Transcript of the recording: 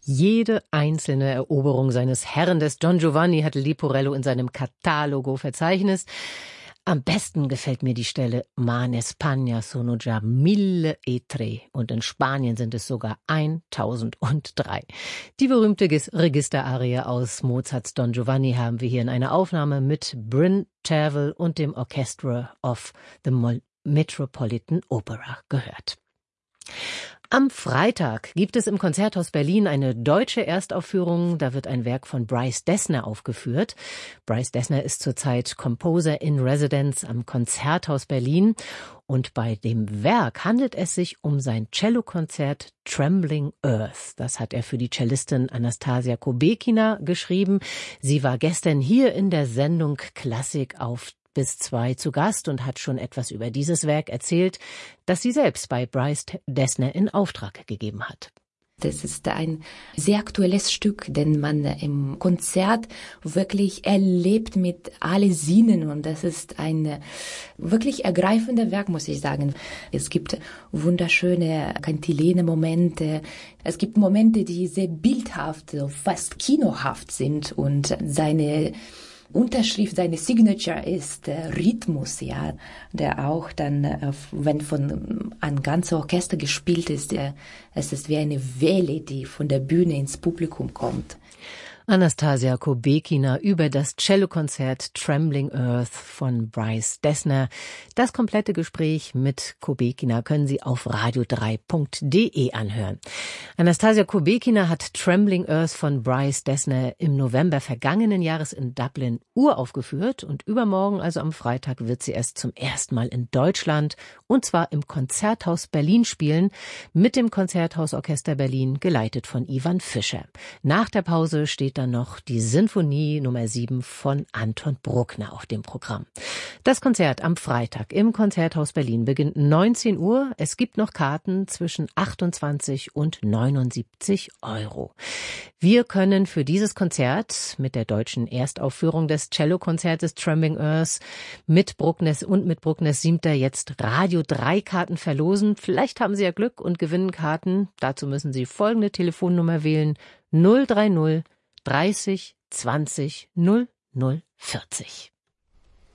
Jede einzelne Eroberung seines Herren des Don Giovanni hat Leporello in seinem Catalogo verzeichnet. Am besten gefällt mir die Stelle Ma in España sono già 1003 und in Spanien sind es sogar 1003. Die berühmte Registerarie aus Mozarts Don Giovanni haben wir hier in einer Aufnahme mit Bryn Tervel und dem Orchestra of the Metropolitan Opera gehört. Am Freitag gibt es im Konzerthaus Berlin eine deutsche Erstaufführung. Da wird ein Werk von Bryce Dessner aufgeführt. Bryce Dessner ist zurzeit Composer in Residence am Konzerthaus Berlin. Und bei dem Werk handelt es sich um sein Cellokonzert Trembling Earth. Das hat er für die Cellistin Anastasia Kubekina geschrieben. Sie war gestern hier in der Sendung Klassik auf bis 2 zu Gast und hat schon etwas über dieses Werk erzählt, das sie selbst bei Bryce Dessner in Auftrag gegeben hat. Das ist ein sehr aktuelles Stück, den man im Konzert wirklich erlebt mit allen Sinnen, und das ist ein wirklich ergreifendes Werk, muss ich sagen. Es gibt wunderschöne Kantilene-Momente, es gibt Momente, die sehr bildhaft, fast kinohaft sind, und seine Unterschrift, seine Signature ist der Rhythmus, ja, der auch dann, wenn von ein ganzes Orchester gespielt ist, es ist wie eine Welle, die von der Bühne ins Publikum kommt. Anastasia Kubekina über das Cellokonzert Trembling Earth von Bryce Dessner. Das komplette Gespräch mit Kubekina können Sie auf radio3.de anhören. Anastasia Kubekina hat Trembling Earth von Bryce Dessner im November vergangenen Jahres in Dublin uraufgeführt, und übermorgen, also am Freitag, wird sie erst zum ersten Mal in Deutschland, und zwar im Konzerthaus Berlin spielen, mit dem Konzerthausorchester Berlin, geleitet von Ivan Fischer. Nach der Pause steht dann noch die Sinfonie Nummer 7 von Anton Bruckner auf dem Programm. Das Konzert am Freitag im Konzerthaus Berlin beginnt 19 Uhr. Es gibt noch Karten zwischen 28 und 79 €. Wir können für dieses Konzert mit der deutschen Erstaufführung des Cellokonzertes Trembling Earth mit Bruckners 7. jetzt Radio 3 Karten verlosen. Vielleicht haben Sie ja Glück und gewinnen Karten. Dazu müssen Sie folgende Telefonnummer wählen: 030 30 20 00 40.